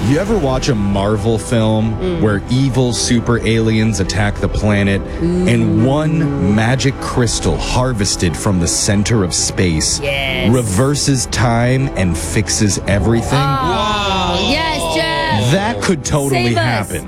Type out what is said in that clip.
You ever watch a Marvel film where evil super aliens attack the planet and one magic crystal harvested from the center of space reverses time and fixes everything? Yes, Jeff. That could totally Save us. happen.